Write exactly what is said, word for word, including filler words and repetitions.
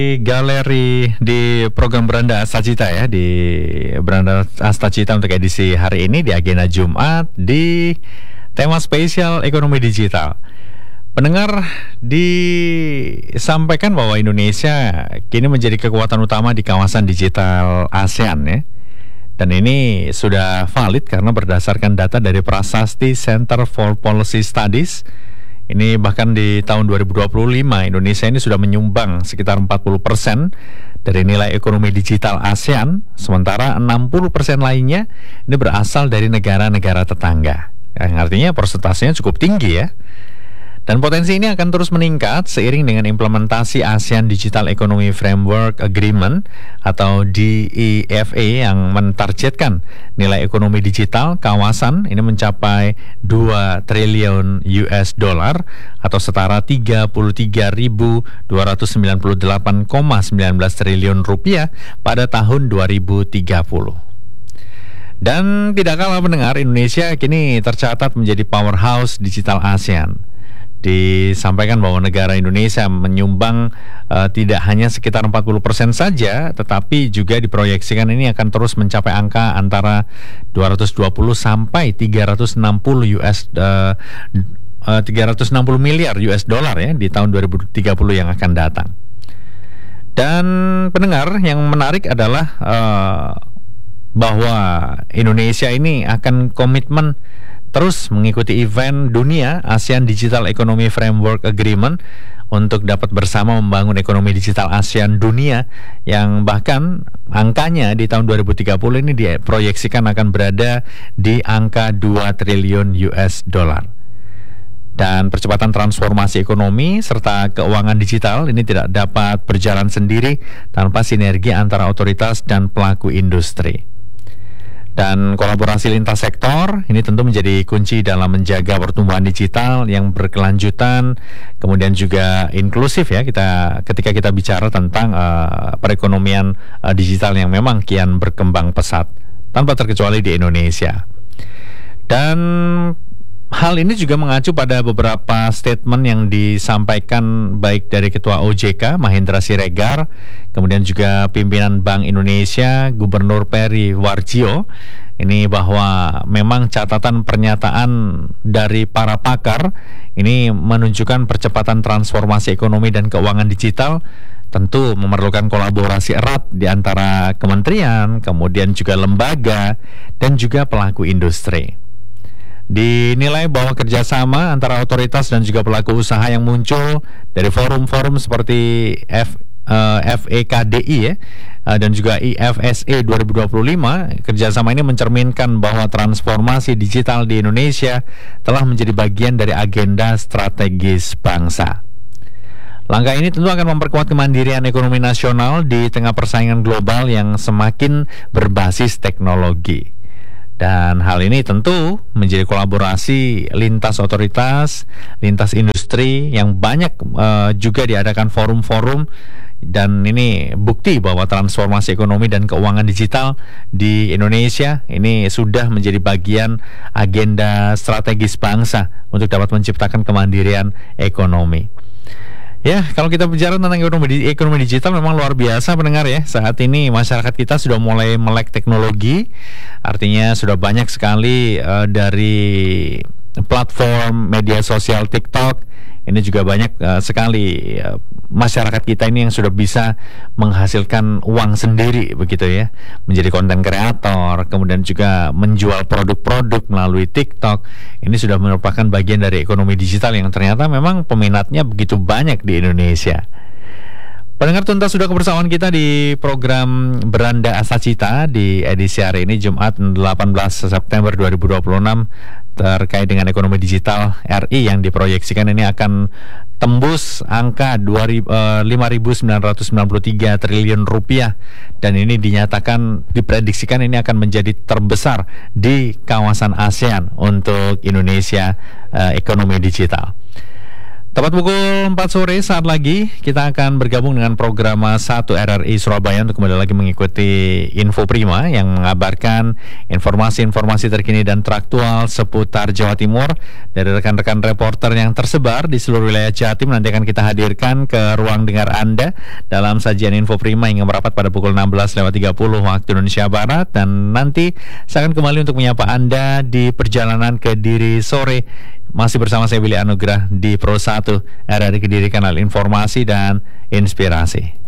Galeri di program Beranda Astacita ya, di Beranda Astacita untuk edisi hari ini di agenda Jumat di tema spesial ekonomi digital. Pendengar, disampaikan bahwa Indonesia kini menjadi kekuatan utama di kawasan digital ASEAN ya. Dan ini sudah valid karena berdasarkan data dari Prasasti Center for Policy Studies. Ini bahkan di tahun dua ribu dua puluh lima Indonesia ini sudah menyumbang sekitar empat puluh persen dari nilai ekonomi digital ASEAN, sementara enam puluh persen lainnya ini berasal dari negara-negara tetangga. Yang artinya persentasenya cukup tinggi ya. Dan potensi ini akan terus meningkat seiring dengan implementasi ASEAN Digital Economy Framework Agreement atau D E F A yang mentargetkan nilai ekonomi digital kawasan ini mencapai dua triliun U S dollar atau setara tiga puluh tiga ribu dua ratus sembilan puluh delapan koma satu sembilan triliun rupiah pada tahun dua ribu tiga puluh. Dan tidak kalah pendengar, Indonesia kini tercatat menjadi powerhouse digital ASEAN. Disampaikan bahwa negara Indonesia menyumbang uh, tidak hanya sekitar empat puluh persen saja, tetapi juga diproyeksikan ini akan terus mencapai angka antara dua ratus dua puluh sampai tiga ratus enam puluh US uh, uh, tiga ratus enam puluh miliar U S dollar ya di tahun dua ribu tiga puluh yang akan datang. Dan pendengar, yang menarik adalah uh, bahwa Indonesia ini akan komitmen terus mengikuti event dunia ASEAN Digital Economy Framework Agreement untuk dapat bersama membangun ekonomi digital ASEAN dunia yang bahkan angkanya di tahun dua ribu tiga puluh ini diproyeksikan akan berada di angka dua triliun U S dollar. Dan percepatan transformasi ekonomi serta keuangan digital ini tidak dapat berjalan sendiri tanpa sinergi antara otoritas dan pelaku industri. Dan kolaborasi lintas sektor ini tentu menjadi kunci dalam menjaga pertumbuhan digital yang berkelanjutan, kemudian juga inklusif ya. Kita ketika kita bicara tentang uh, perekonomian uh, digital yang memang kian berkembang pesat, tanpa terkecuali di Indonesia. Dan hal ini juga mengacu pada beberapa statement yang disampaikan baik dari Ketua O J K Mahendra Siregar, kemudian juga pimpinan Bank Indonesia Gubernur Peri Warjio, ini bahwa memang catatan pernyataan dari para pakar ini menunjukkan percepatan transformasi ekonomi dan keuangan digital tentu memerlukan kolaborasi erat di antara kementerian, kemudian juga lembaga dan juga pelaku industri. Dinilai bahwa kerjasama antara otoritas dan juga pelaku usaha yang muncul dari forum-forum seperti F, uh, F E K D I ya, uh, dan juga I F S E dua ribu dua puluh lima, kerjasama ini mencerminkan bahwa transformasi digital di Indonesia telah menjadi bagian dari agenda strategis bangsa. Langkah ini tentu akan memperkuat kemandirian ekonomi nasional di tengah persaingan global yang semakin berbasis teknologi. Dan hal ini tentu menjadi kolaborasi lintas otoritas, lintas industri yang banyak uh, juga diadakan forum-forum. Dan ini bukti bahwa transformasi ekonomi dan keuangan digital di Indonesia ini sudah menjadi bagian agenda strategis bangsa untuk dapat menciptakan kemandirian ekonomi. Ya, kalau kita bicara tentang ekonomi, ekonomi digital memang luar biasa pendengar ya. Saat ini masyarakat kita sudah mulai melek teknologi, artinya sudah banyak sekali uh, dari platform media sosial TikTok. Ini juga banyak uh, sekali uh, masyarakat kita ini yang sudah bisa menghasilkan uang sendiri begitu ya, menjadi konten kreator, kemudian juga menjual produk-produk melalui TikTok. Ini sudah merupakan bagian dari ekonomi digital yang ternyata memang peminatnya begitu banyak di Indonesia. Pendengar, tuntas sudah kebersamaan kita di program Beranda Astacita di edisi hari ini Jumat delapan belas September dua ribu dua puluh enam terkait dengan ekonomi digital R I yang diproyeksikan ini akan tembus angka lima ribu sembilan ratus sembilan puluh tiga triliun rupiah, dan ini dinyatakan diprediksikan ini akan menjadi terbesar di kawasan ASEAN untuk Indonesia uh, ekonomi digital. Tepat pukul empat sore saat lagi kita akan bergabung dengan program satu R R I Surabaya untuk kembali lagi mengikuti Info Prima yang mengabarkan informasi-informasi terkini dan teraktual seputar Jawa Timur dari rekan-rekan reporter yang tersebar di seluruh wilayah Jatim. Nanti akan kita hadirkan ke ruang dengar Anda dalam sajian Info Prima yang merapat pada pukul enam belas lewat tiga puluh waktu Indonesia Barat, dan nanti saya akan kembali untuk menyapa Anda di perjalanan Kediri sore. Masih bersama saya Willy Anugrah di Pro satu R R I Kediri, kanal informasi dan inspirasi.